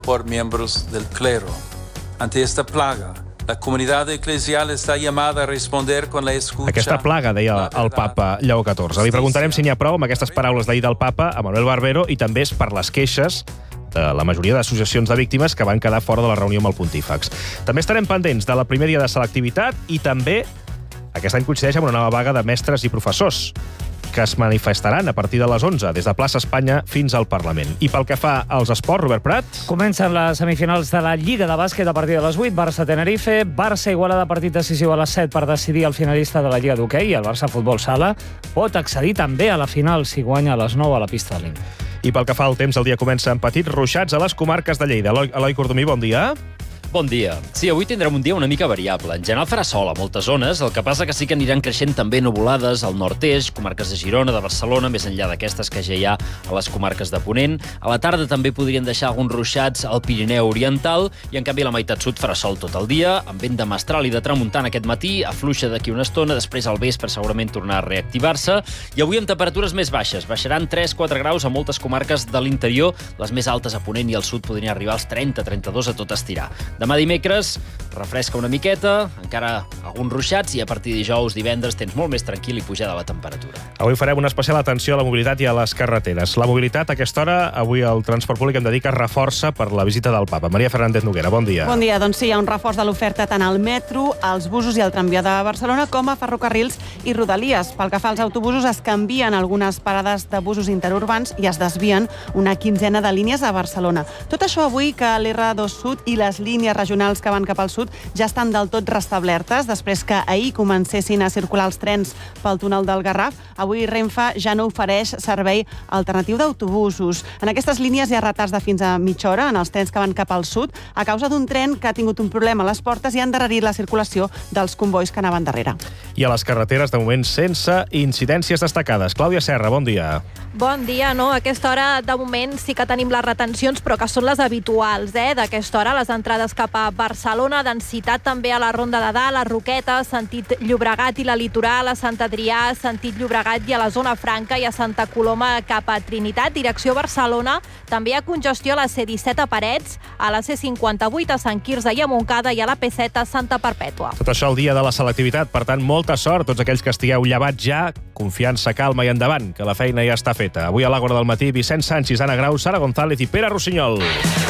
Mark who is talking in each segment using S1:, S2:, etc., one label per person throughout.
S1: por miembros del clero. Ante esta plaga, la comunitat eclesial està llamada a responder con la escucha...
S2: Aquesta plaga, deia el papa Lleó XIV. Li preguntarem si n'hi ha prou amb aquestes paraules d'ahir del papa a Manuel Barbero i també és per les queixes de la majoria d'associacions de víctimes que van quedar fora de la reunió amb el pontífex. També estarem pendents de la primer dia de selectivitat i també aquest any coincideix amb una nova vaga de mestres i professors que es manifestaran a partir de les 11, des de Plaça Espanya fins al Parlament. I pel que fa als esports, Robert Prat...
S3: Comencen les semifinals de la Lliga de Bàsquet a partir de les 8, Barça-Tenerife, Barça-Igualada, partit decisiu a les 7 per decidir el finalista de la Lliga d'Hoquei, el Barça Futbol Sala pot accedir també a la final si guanya a les 9 a la pista de l'Im.
S2: I pel que fa al temps, el dia comença amb petits ruixats a les comarques de Lleida. Eloi Cordomí, bon dia.
S4: Bon dia. Sí, avui tindrem un dia una mica variable. En general farà sol a moltes zones, el que passa que sí que aniran creixent també nuvolades al nord-est, comarques de Girona, de Barcelona, més enllà d'aquestes que ja hi ha a les comarques de Ponent. A la tarda també podrien deixar alguns ruixats al Pirineu Oriental i, en canvi, a la meitat sud farà sol tot el dia, amb vent de mestral i de tramuntana aquest matí, afluixa d'aquí una estona, després al vespre segurament tornar a reactivar-se, i avui amb temperatures més baixes. Baixaran 3-4 graus a moltes comarques de l'interior, les més altes a Ponent i al sud podrien arribar als 30-32 a tot estirar. Demà dimecres refresca una miqueta, encara alguns ruixats, i a partir de dijous, divendres, tens molt més tranquil i pujada la temperatura.
S2: Avui farem una especial atenció a la mobilitat i a les carreteres. La mobilitat, a aquesta hora, avui el transport públic em dedica reforça per la visita del papa. Maria Fernández Noguera, bon dia.
S5: Bon dia. Doncs sí, hi ha un reforç de l'oferta tant al metro, als busos i al tramvia de Barcelona, com a ferrocarrils i rodalies. Pel que fa als autobusos, es canvien algunes parades de busos interurbans i es desvien una quinzena de línies a Barcelona. Tot això avui que l'R2 Sud i les línies regionals que van cap al sud ja estan del tot restablertes, després que ahir comencessin a circular els trens pel túnel del Garraf. Avui Renfe ja no ofereix servei alternatiu d'autobusos. En aquestes línies hi ha retards de fins a mitja hora en els trens que van cap al sud a causa d'un tren que ha tingut un problema a les portes i ha endarrerit la circulació dels convois que anaven darrere.
S2: I a les carreteres, de moment, sense incidències destacades. Clàudia Serra, bon dia.
S6: Bon dia, no? A aquesta hora, de moment, sí que tenim les retencions, però que són les habituals, d'aquesta hora, les entrades cap a Barcelona, densitat també a la Ronda de Dalt, a Roquetes, sentit Llobregat i la Litoral, a Sant Adrià, sentit Llobregat i a la Zona Franca, i a Santa Coloma cap a Trinitat, direcció Barcelona. També hi ha congestió a la C-17 a Parets, a la C-58 a Sant Quirze i a Montcada i a la P7 a Santa Perpètua.
S2: Tot això el dia de la selectivitat, per tant, molta sort tots aquells que estigueu llevats ja, confiança, calma i endavant, que la feina ja està feta. Avui a l'Àgora del Matí, Vicent Sanchis, Anna Grau, Sara González i Pere Rossinyol.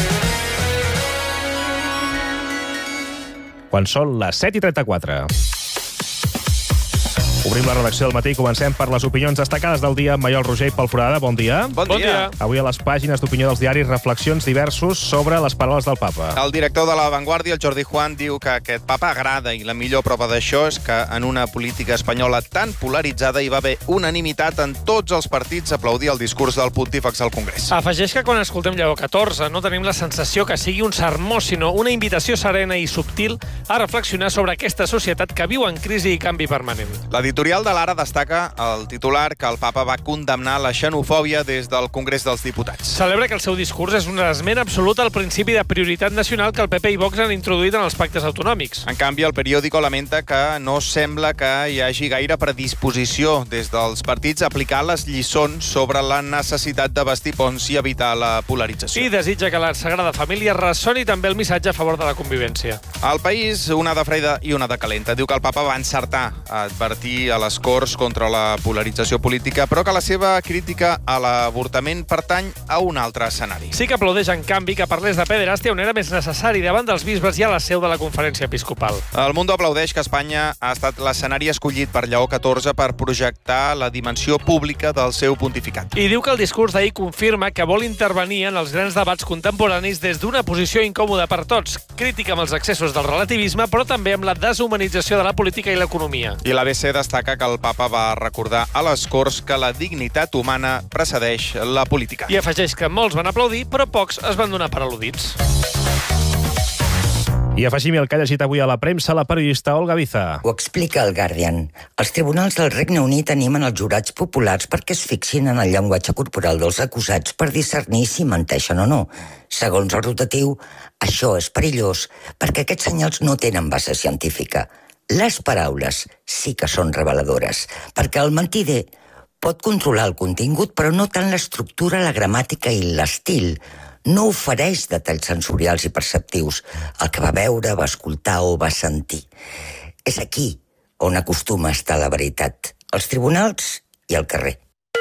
S2: Quan són les 7:34. Obrim la redacció del matí i comencem per les opinions destacades del dia amb Maiol Roger i Pol Forada. Bon dia.
S7: Bon dia.
S2: Avui a les pàgines d'opinió dels diaris reflexions diversos sobre les paraules del papa.
S7: El director de La Vanguardia, el Jordi Juan, diu que aquest papa agrada i la millor prova d'això és que en una política espanyola tan polaritzada hi va haver unanimitat en tots els partits a aplaudir el discurs del pontífex al Congrés.
S8: Afegeix que quan escoltem Lleó XIV no tenim la sensació que sigui un sermó, sinó una invitació serena i subtil a reflexionar sobre aquesta societat que viu en crisi i canvi permanent.
S7: L'editorial de l'Ara destaca el titular que el papa va condemnar la xenofòbia des del Congrés dels Diputats.
S8: Celebra que el seu discurs és una esmena absoluta al principi de prioritat nacional que el PP i Vox han introduït en els pactes autonòmics.
S7: En canvi, el periòdico lamenta que no sembla que hi hagi gaire predisposició des dels partits a aplicar les lliçons sobre la necessitat de vestir ponts i evitar la polarització.
S8: I desitja que la Sagrada Família ressoni també el missatge a favor de la convivència.
S7: Al País, una de freda i una de calenta. Diu que el papa va encertar a advertir a les Corts contra la polarització política, però que la seva crítica a l'avortament pertany a un altre escenari.
S8: Sí que aplaudeix, en canvi, que parlés de pederàstia on era més necessari, davant dels bisbes i a la seu de la Conferència Episcopal.
S7: El Mundo aplaudeix que Espanya ha estat l'escenari escollit per Lleó XIV per projectar la dimensió pública del seu pontificat.
S8: I diu que el discurs d'ahir confirma que vol intervenir en els grans debats contemporanis des d'una posició incòmoda per tots, crítica amb els excessos del relativisme, però també amb la deshumanització de la política i l'economia.
S7: I l'ABC destaca que el papa va recordar a les Corts que la dignitat humana precedeix la política.
S8: I afegeix que molts van aplaudir, però pocs es van donar per al·ludits.
S2: I afegim el que ha llegit avui a la premsa la periodista Olga Biza.
S9: Ho explica el Guardian. Els tribunals del Regne Unit animen els jurats populars perquè es fixin en el llenguatge corporal dels acusats per discernir si menteixen o no. Segons el rotatiu, això és perillós perquè aquests senyals no tenen base científica. Les paraules sí que són reveladores, perquè el mentider pot controlar el contingut, però no tant l'estructura, la gramàtica i l'estil. no ofereix detalls sensorials i perceptius, el que va veure, va escoltar o va sentir. És aquí on acostuma a estar la veritat, als tribunals i al carrer.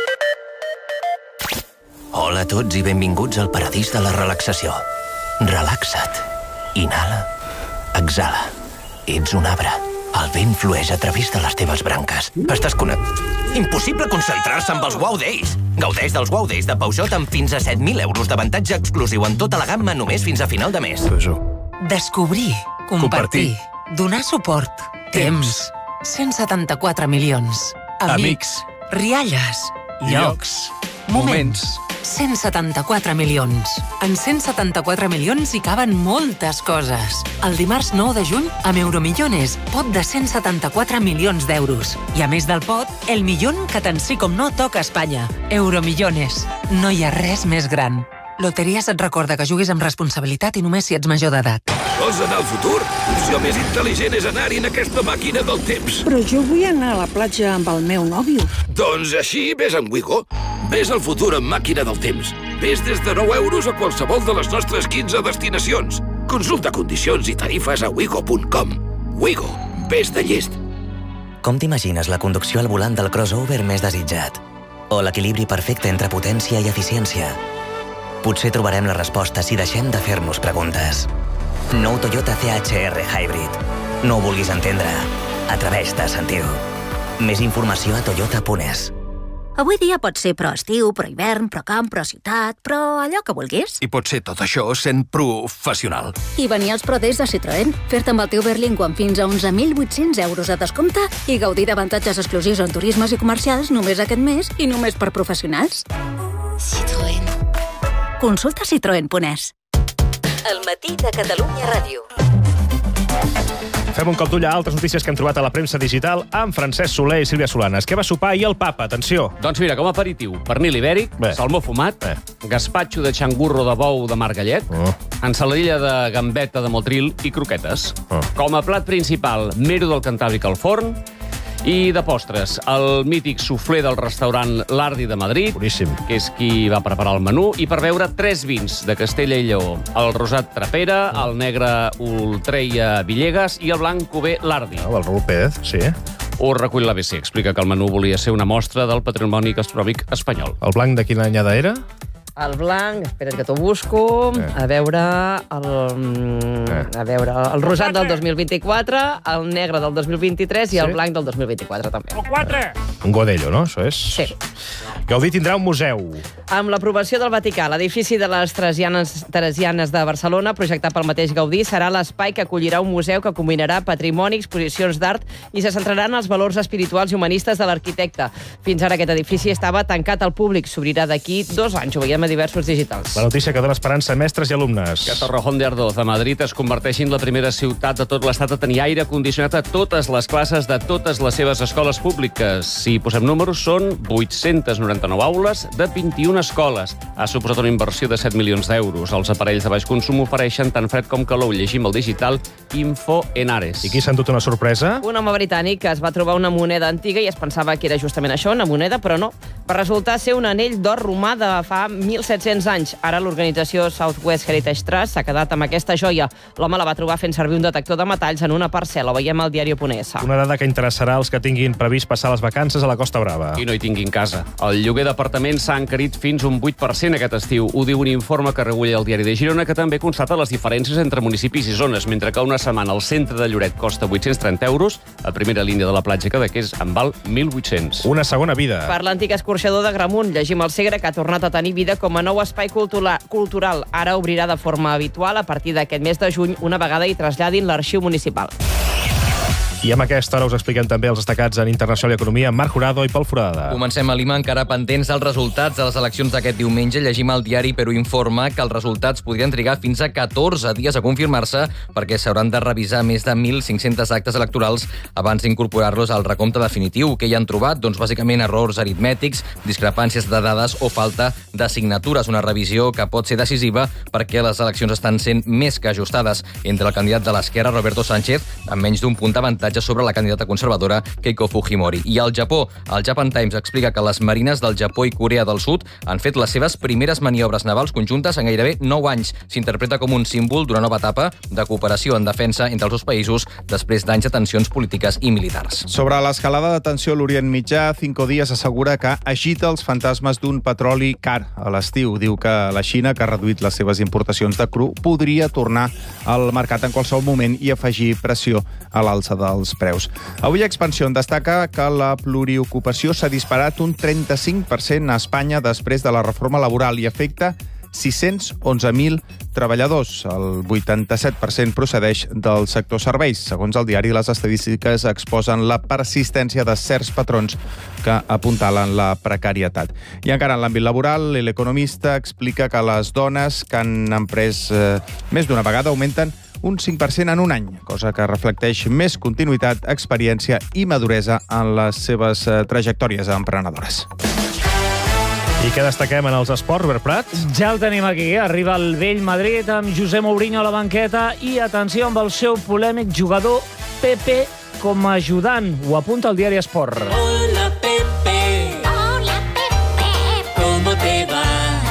S10: Hola a tots i benvinguts al paradís de la relaxació. Relaxa't. Inhala. Exhala. Ets un arbre. El vent flueix a través de les teves branques. Estàs connectat. Impossible concentrar-se amb els Wow Days. Gaudeix dels Wow Days de Peugeot amb fins a 7.000 euros d'avantatge exclusiu en tota la gamma només fins a final de mes.
S11: Descobrir, compartir, donar suport, temps, 174 milions, amics, rialles, llocs, moments. 174 milions. En 174 milions hi caben moltes coses. El dimarts 9 de juny, amb Euromillones, pot de 174 milions d'euros. I a més del pot, el millón que tant sí com no toca a Espanya. Euromillones. No hi ha res més gran. Loteries et recorda que juguis amb responsabilitat i només si ets major d'edat.
S12: Vols anar al futur? L'opció més intel·ligent és anar-hi en aquesta màquina del temps.
S13: Però jo vull anar a la platja amb el meu nòvio.
S12: Doncs així, vés amb Wigo. Vés al futur amb màquina del temps. Vés des de 9 euros a qualsevol de les nostres 15 destinacions. Consulta condicions i tarifes a wigo.com. Wigo, vés de llest.
S10: Com t'imagines la conducció al volant del crossover més desitjat? O l'equilibri perfecte entre potència i eficiència? Potser trobarem la resposta si deixem de fer-nos preguntes. Nou Toyota CHR Hybrid. No ho vulguis entendre. Atreveix-te a sentir-ho. Més informació a toyota.es.
S14: Avui dia pot ser pro estiu, pro hivern, pro camp, pro ciutat, pro allò que vulguis.
S12: I pot ser tot això sent professional.
S14: I venir als Pro Days de Citroën, fer-te amb el teu Berlingo amb fins a 11.800 euros de descompte i gaudir d'avantatges exclusius en turismes i comercials només aquest mes i només per professionals. Citroën. Consulta citroen.es.
S11: El matí de Catalunya Ràdio.
S2: Fem un cop d'ull a altres notícies que hem trobat a la premsa digital amb Francesc Soler i Sílvia Solanes. Què va sopar ahir el papa? Atenció.
S15: Doncs mira, com a aperitiu, pernil ibèric, salmó fumat, gaspatxo de xangurro de bou de Margallet, ensaladilla de gambeta de motril i croquetes. Com a plat principal, mero del Cantàbric al forn, i de postres, el mític suflé del restaurant L'Ardi de Madrid,
S2: boníssim,
S15: que és qui va preparar el menú, i per veure 3 vins de Castella i Lleó. El rosat Trapera, el negre Ultreia Villegas i el blanc Cuber L'Ardi.
S2: El Raúl Pérez, sí.
S15: Ho recull l'ABC. Explica que el menú volia ser una mostra del patrimoni gastronòmic espanyol.
S2: El blanc de quina anyada era?
S16: El blanc, espera't que t'ho busco, a veure el rosat del 2024, el negre del 2023 i el blanc del 2024 també.
S3: El 4!
S2: Un Godello, no? Això és?
S16: Sí.
S2: Gaudí tindrà un museu.
S16: Amb l'aprovació del Vaticà, l'edifici de les Teresianes de Barcelona, projectat pel mateix Gaudí, serà l'espai que acollirà un museu que combinarà patrimoni, exposicions d'art i se centrarà en els valors espirituals i humanistes de l'arquitecte. Fins ara aquest edifici estava tancat al públic. S'obrirà d'aquí 2 anys. Ho veiem a diversos digitals.
S2: La notícia que dona esperança a mestres i alumnes.
S15: Que Torrejón de Ardoz, a Madrid, es converteixi en la primera ciutat de tot l'estat a tenir aire condicionat a totes les classes de totes les seves escoles públiques. Si posem números, són 899 aules de 21 escoles. Ha suposat una inversió de 7 milions d'euros. Els aparells de baix consum ofereixen tant fred com calor. Llegim el digital Info Henares.
S2: I qui s'ha endut una sorpresa?
S16: Un home britànic que es va trobar una moneda antiga i es pensava que era justament això, una moneda, però no. Va resultar ser un anell d'or romà de fa 1.700 anys. Ara l'organització Southwest Heritage Trust s'ha quedat amb aquesta joia. L'home la va trobar fent servir un detector de metalls en una parcel·la. Ho veiem al diario.es.
S2: Una dada que interessarà als que tinguin previst passar les vacances a la Costa Brava.
S15: I no hi tinguin casa. El lloguer d'apartaments s'ha encarit fins un 8% aquest estiu. Ho diu un informe que recull el Diari de Girona, que també constata les diferències entre municipis i zones. Mentre que una setmana al centre de Lloret costa 830 euros, a primera línia de la platja Cadaqués en val 1.800.
S2: Una segona vida.
S16: Per l'antic escorxador de Gramunt, llegim el Segre, que ha tornat a tenir vida com a nou espai cultural. Ara obrirà de forma habitual a partir d'aquest mes de juny, una vegada hi traslladin l'arxiu municipal.
S2: I amb aquesta hora us expliquem també els destacats en Internacional i Economia, Marc Jurado i Pol Forada.
S17: Comencem a Lima, encara pendents dels resultats de les eleccions d'aquest diumenge. Llegim al diari Perú Informa que els resultats podrien trigar fins a 14 dies a confirmar-se perquè s'hauran de revisar més de 1.500 actes electorals abans d'incorporar-los al recompte definitiu. Què hi han trobat? Doncs bàsicament errors aritmètics, discrepàncies de dades o falta de signatures. Una revisió que pot ser decisiva perquè les eleccions estan sent més que ajustades entre el candidat de l'esquerra, Roberto Sánchez, amb menys d'un punt d'avantatge, sondatge sobre la candidata conservadora Keiko Fujimori. I al Japó, el Japan Times explica que les marines del Japó i Corea del Sud han fet les seves primeres maniobres navals conjuntes en gairebé 9 anys. S'interpreta com un símbol d'una nova etapa de cooperació en defensa entre els dos països després d'anys de tensions polítiques i militars.
S7: Sobre l'escalada de tensió a l'Orient Mitjà, Cinco Días assegura que agita els fantasmes d'un petroli car a l'estiu. Diu que la Xina, que ha reduït les seves importacions de cru, podria tornar al mercat en qualsevol moment i afegir pressió a l'alça dels preus. Avui Expansión destaca que la pluriocupació s'ha disparat un 35% a Espanya després de la reforma laboral i afecta 611.000 treballadors. El 87% procedeix del sector serveis. Segons el diari, les estadístiques exposen la persistència de certs patrons que apuntalen la precarietat. I encara en l'àmbit laboral, l'Economista explica que les dones que han emprès més d'una vegada augmenten un 5% en un any, cosa que reflecteix més continuïtat, experiència i maduresa en les seves trajectòries emprenedores.
S2: I què destaquem en els esports, Robert Prat?
S3: Ja el tenim aquí. Arriba el vell Madrid amb José Mourinho a la banqueta i atenció amb el seu polèmic jugador Pepe com a ajudant. Ho apunta el diari Esport.
S18: Hola Pepe, ¿cómo te va?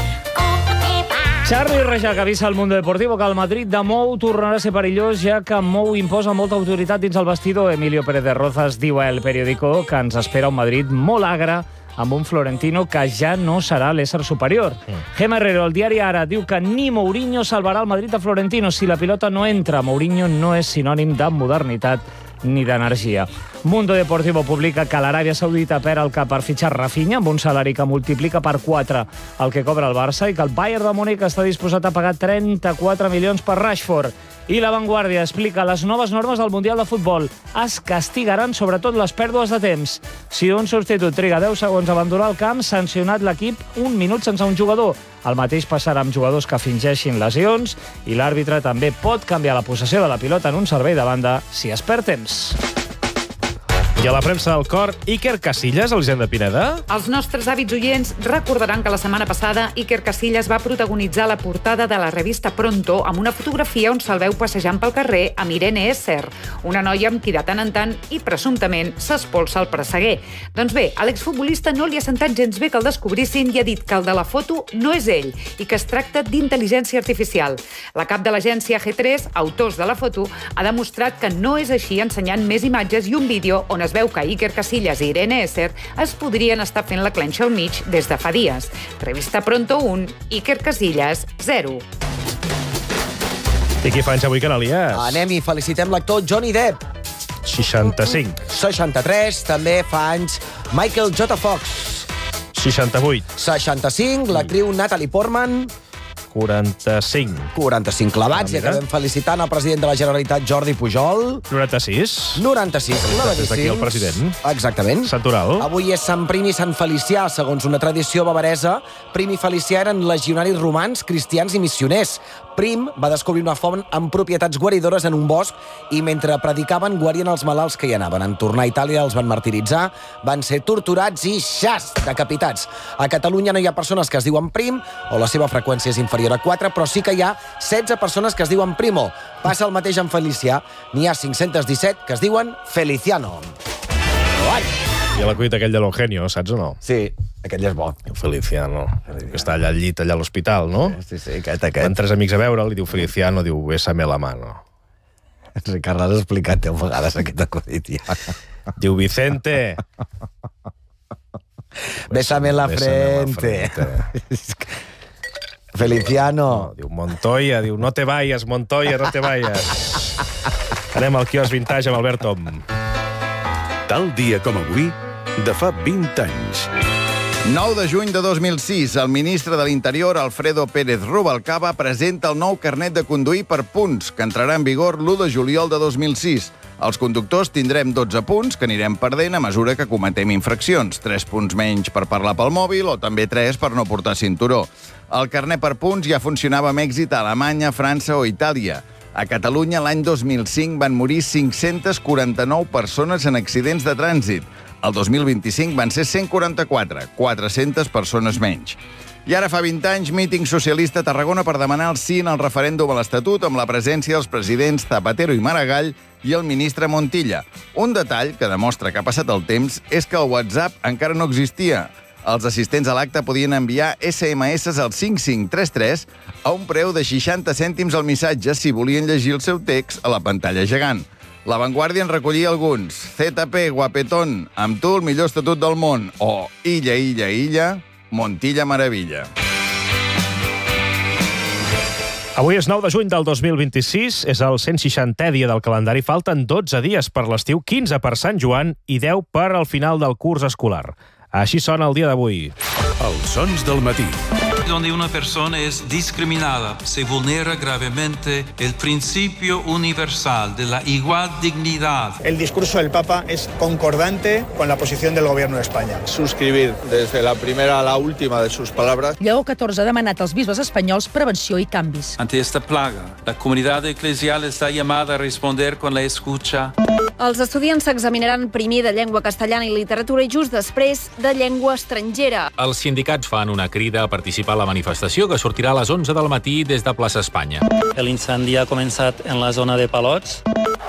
S3: Charly Reixac avisa al Mundo Deportivo que el Madrid de Mou tornarà a ser perillós, ja que Mou imposa molta autoritat dins el vestidor. Emilio Pérez de Rozas diu a El Periódico que ens espera un Madrid molt agre amb un Florentino que ja no serà l'ésser superior. Gemma Herrero, el diari Ara, diu que ni Mourinho salvarà el Madrid de Florentino. Si la pilota no entra, Mourinho no és sinònim de modernitat ni d'energia. Mundo Deportivo publica que l'Aràbia Saudita perd el cap per fitxar Rafinha amb un salari que multiplica per 4 el que cobra el Barça i que el Bayern de Múnich està disposat a pagar 34 milions per Rashford. I La Vanguardia explica les noves normes del Mundial de Futbol. Es castigaran sobretot les pèrdues de temps. Si un substitut triga 10 segons a abandonar el camp, sancionat l'equip 1 minut sense un jugador. El mateix passarà amb jugadors que fingeixin lesions i l'àrbitre també pot canviar la possessió de la pilota en un servei de banda si es perd temps.
S2: I a la premsa del cor, Iker Casillas, Elisenda Pineda.
S19: Els nostres hàbits oients recordaran que la setmana passada Iker Casillas va protagonitzar la portada de la revista Pronto amb una fotografia on se'l veu passejant pel carrer amb Irene Esser, una noia amb qui de tant en tant i presumptament s'espolsa el presseguer. Doncs bé, a l'exfutbolista no li ha sentat gens bé que el descobrissin i ha dit que el de la foto no és ell i que es tracta d'intel·ligència artificial. La cap de l'agència G3, autors de la foto, ha demostrat que no és així, ensenyant més imatges i un vídeo on es veu que Iker Casillas i Irene Esser es podrien estar fent la clenxa al mig des de fa dies. Revista Pronto 1, Iker Casillas 0.
S2: I qui fa anys avui, Canalies?
S20: Anem i felicitem l'actor Johnny Depp.
S2: 65.
S20: 63, també fa anys Michael J. Fox.
S2: 68.
S20: 65, l'actriu Natalie Portman.
S2: 45.
S20: 45 clavats, i acabem felicitant el president de la Generalitat, Jordi Pujol.
S2: 96.
S20: 96, clavadíssims.
S2: Des d'aquí el president.
S20: Exactament.
S2: Sant Oral.
S20: Avui és Sant Prim i Sant Felicià. Segons una tradició bavaresa, Prim i Felicià eren legionaris romans, cristians i missioners. Prim va descobrir una font amb propietats guaridores en un bosc i mentre predicaven guarien els malalts que hi anaven. En tornar a Itàlia els van martiritzar, van ser torturats i xas, decapitats. A Catalunya no hi ha persones que es diuen Prim o la seva freqüència és inferior a 4, però sí que hi ha 16 persones que es diuen Primo. Passa el mateix en Felicià. N'hi ha 517 que es diuen Feliciano.
S2: I a la cuita aquell de l'Eugenio, saps o no?
S20: Sí, aquell és bo.
S2: El Feliciano, que està allà al llit, allà a l'hospital, no?
S20: Sí, aquest.
S2: Van 3 amics a veure'l i diu Feliciano, diu, bésame la mano.
S20: Ricard, l'has explicat 10 vegades, aquest acudit, ja.
S2: Diu Vicente.
S20: Bésame la frente. Feliciano.
S2: No, diu Montoya, diu no te vayas, Montoya, no te vayas. Anem al quiosc vintage amb Albert Tom.
S21: Tal dia com avui, de fa 20 anys.
S7: 9 de juny de 2006, el ministre de l'Interior, Alfredo Pérez Rubalcaba, presenta el nou carnet de conduir per punts, que entrarà en vigor l'1 de juliol de 2006. Els conductors tindrem 12 punts que anirem perdent a mesura que cometem infraccions. 3 punts menys per parlar pel mòbil o també 3 per no portar cinturó. El carnet per punts ja funcionava amb èxit a Alemanya, França o Itàlia. A Catalunya, l'any 2005, van morir 549 persones en accidents de trànsit. El 2025 van ser 144, 400 persones menys.
S1: I ara fa 20 anys, míting socialista a Tarragona per demanar el sí en el referèndum a l'Estatut amb la presència dels presidents Zapatero i Maragall i el ministre Montilla. Un detall que demostra que ha passat el temps és que el WhatsApp encara no existia. Els assistents a l'acte podien enviar SMS al 5533 a un preu de 60 cèntims al missatge si volien llegir el seu text a la pantalla gegant. La Vanguardia en recollia alguns. ZP, guapetón, amb tu el millor estatut del món. O Illa, Illa, Illa, Montilla Maravilla.
S2: Avui és 9 de juny del 2026, és el 160è dia del calendari. Falten 12 dies per l'estiu, 15 per Sant Joan i 10 per al final del curs escolar. Així sona el dia d'avui.
S21: Els sons del matí.
S22: Donde una persona es discriminada, se vulnera gravemente el principio universal de la igual dignidad.
S23: El discurso del Papa es concordante con la posición del Gobierno de España.
S24: Suscribir desde la primera a la última de sus palabras.
S25: Lleó XIV ha demanat als bisbes espanyols prevenció i canvis.
S22: Ante esta plaga, la comunidad eclesial está llamada a responder con la escucha.
S26: Els estudiants s'examinaran primer de llengua castellana i literatura i just després de llengua estrangera.
S27: Els sindicats fan una crida a participar a la manifestació que sortirà a les 11 del matí des de Plaça Espanya.
S28: L'incendi ha començat en la zona de Palots.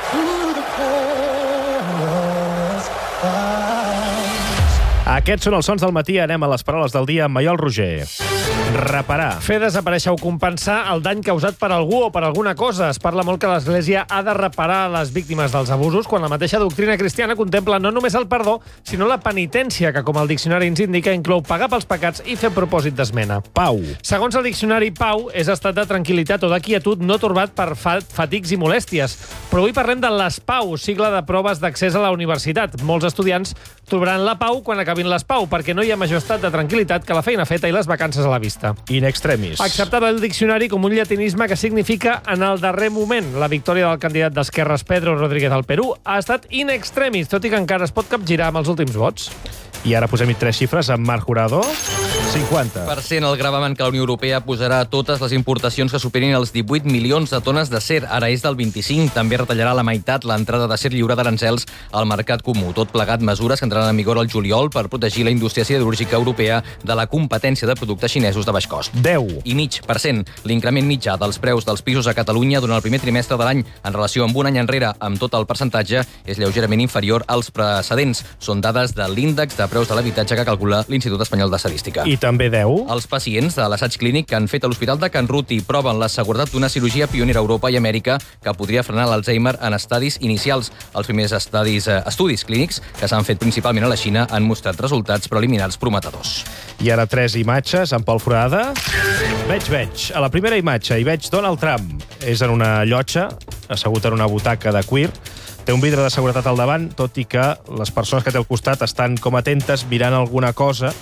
S2: Aquests són els sons del matí. Anem a les paraules del dia amb Maiol Roger. Reparar.
S8: Fer desaparèixer o compensar el dany causat per algú o per alguna cosa. Es parla molt que l'Església ha de reparar les víctimes dels abusos, quan la mateixa doctrina cristiana contempla no només el perdó, sinó la penitència, que, com el diccionari ens indica, inclou pagar pels pecats i fer propòsit d'esmena.
S2: Pau.
S8: Segons el diccionari, pau és estat de tranquil·litat o de quietud no torbat per fatics i molèsties. Però avui parlem de les PAU, sigla de proves d'accés a la universitat. Molts estudiants trobaran la pau quan acabin les PAU, perquè no hi ha major estat de tranquil·litat que la feina feta i les vacances a la vista.
S2: In extremis.
S8: Acceptat el diccionari com un llatinisme que significa en el darrer moment. La victòria del candidat d'Esquerres, Pedro Rodríguez al Perú, ha estat in extremis, tot i que encara es pot capgirar amb els últims vots.
S2: I ara posem-hi 3 xifres amb Marc Jurado. 50%
S17: el gravamen que la Unió Europea posarà a totes les importacions que superin els 18 milions de tones d'acer. Ara és del 25. També retallarà la meitat l'entrada d'acer lliure d'arancels al mercat comú. Tot plegat mesures que entraran en vigor al juliol per protegir la indústria siderúrgica europea de la competència de productes xinesos de baix cost.
S2: 10,5%.
S17: L'increment mitjà dels preus dels pisos a Catalunya durant el primer trimestre de l'any en relació amb un any enrere, amb tot el percentatge, és lleugerament inferior als precedents. Són dades de l'índex de preus de l'habitatge que calcula l'Institut Espanyol d'Estadística.
S2: I també 10.
S17: Els pacients de l'assaig clínic que han fet a l'Hospital de Can Ruti proven la seguretat d'una cirurgia pionera a Europa i Amèrica que podria frenar l'Alzheimer en estadis inicials. Els primers estudis clínics que s'han fet principalment a la Xina han mostrat resultats preliminars prometedors.
S2: I ara 3 imatges amb Pol Forada. Veig. A la primera imatge hi veig Donald Trump. És en una llotja, assegut en una butaca de cuir. Té un vidre de seguretat al davant, tot i que les persones que té al costat estan com atentes, mirant alguna cosa,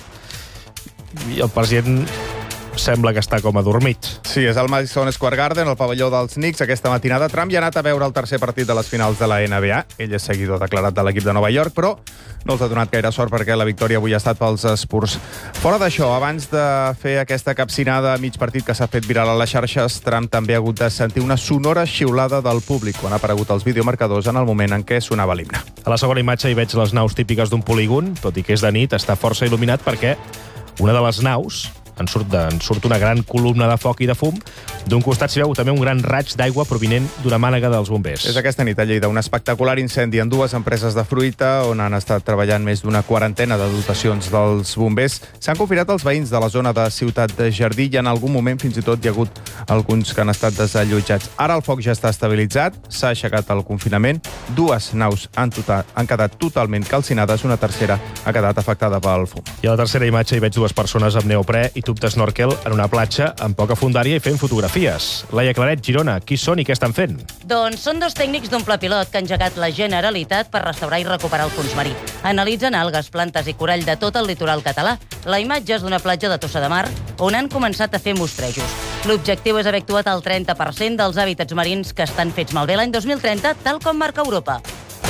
S2: i el president sembla que està com adormit.
S7: Sí, és al Madison Square Garden, al pavelló dels Knicks. Aquesta matinada Trump ja ha anat a veure el tercer partit de les finals de la NBA. Ell és seguidor declarat de l'equip de Nova York, però no els ha donat gaire sort perquè la victòria avui ha estat pels Spurs. Fora d'això, abans de fer aquesta capcinada a mig partit que s'ha fet viral a les xarxes, Trump també ha hagut de sentir una sonora xiulada del públic quan ha aparegut els videomarcadors en el moment en què sonava l'himne.
S2: A la segona imatge hi veig les naus típiques d'un polígon, tot i que és de nit, està força il·luminat perquè una de les naus en surt una gran columna de foc i de fum. D'un costat s'hi veu també un gran raig d'aigua provinent d'una mànega dels bombers.
S7: És aquesta nit a Lleida un espectacular incendi en 2 empreses de fruita on han estat treballant més d'una quarantena de dotacions dels bombers. S'han confinat els veïns de la zona de Ciutat de Jardí i en algun moment fins i tot hi ha hagut alguns que han estat desallotjats. Ara el foc ja està estabilitzat, s'ha aixecat el confinament, 2 naus han quedat totalment calcinades, una tercera ha quedat afectada pel fum.
S2: I a la tercera imatge hi veig 2 persones amb neoprè i tub de snorkel en una platja amb poca fondària i fent fotografies. Laia Claret, Girona, qui són i què estan fent?
S29: Doncs són 2 tècnics d'un pla pilot que han engegat la Generalitat per restaurar i recuperar el fons marí. Analitzen algues, plantes i corall de tot el litoral català. La imatge és d'una platja de Tossa de Mar on han començat a fer mostrejos. L'objectiu és haver actuat el 30% dels hàbitats marins que estan fets malbé l'any 2030, tal com marca Europa.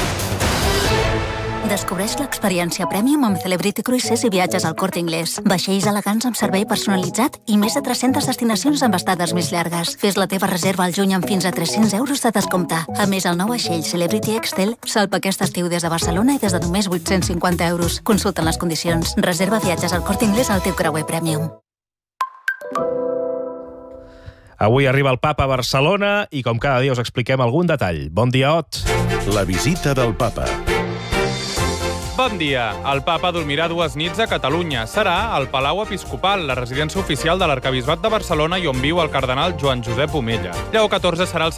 S14: Descobreix l'experiència Premium amb Celebrity Cruises i viatges al Corte Inglés. Vaixells elegants amb servei personalitzat i més de 300 destinacions amb estades més llargues. Fes la teva reserva al juny amb fins a 300 euros de descompte. A més, el nou vaixell Celebrity Excel salpa aquest estiu des de Barcelona i des de només 850 euros. Consulta les condicions. Reserva viatges al Corte Inglés al teu creuer Premium.
S2: Avui arriba el papa a Barcelona i, com cada dia, us expliquem algun detall. Bon dia, Ot.
S21: La visita del papa.
S4: Bon dia. El papa dormirà 2 nits a Catalunya. Serà al Palau Episcopal, la residència oficial de l'Arquebisbat de Barcelona i on viu el cardenal Joan Josep Omella. Lleó XIV serà el